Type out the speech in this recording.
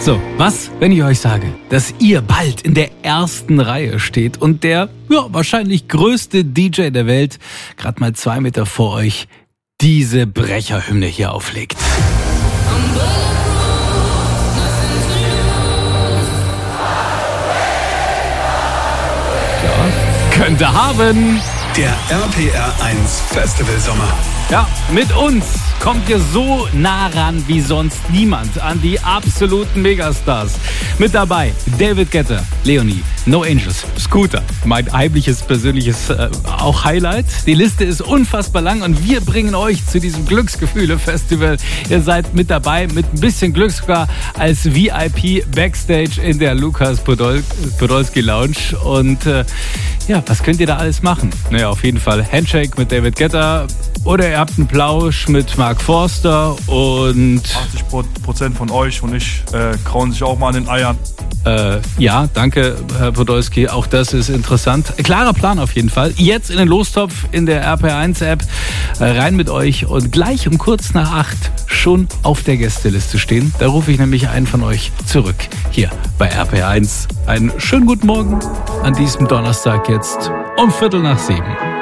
So, was, wenn ich euch sage, dass ihr bald in der ersten Reihe steht und der wahrscheinlich größte DJ der Welt gerade mal 2 Meter vor euch diese Brecherhymne hier auflegt. Ja, könnt ihr haben. Der RPR 1 Festival Sommer. Ja, mit uns kommt ihr so nah ran wie sonst niemand an die absoluten Megastars. Mit dabei David Guetta, Leonie, No Angels, Scooter, mein heimliches persönliches auch Highlight. Die Liste ist unfassbar lang und wir bringen euch zu diesem Glücksgefühle-Festival. Ihr seid mit dabei, mit ein bisschen Glück sogar als VIP Backstage in der Lukas Podolski Lounge. Und was könnt ihr da alles machen? Naja, auf jeden Fall Handshake mit David Guetta oder ihr habt einen Plausch mit Mark Forster und 80% von euch und ich kauen sich auch mal an den Eiern. Ja, danke, Herr Podolski. Auch das ist interessant. Klarer Plan auf jeden Fall. Jetzt in den Lostopf in der RPR1-App. Rein mit euch und gleich um kurz nach 8 schon auf der Gästeliste stehen. Da rufe ich nämlich einen von euch zurück. Hier bei RPR1. Einen schönen guten Morgen an diesem Donnerstag jetzt um 6:45.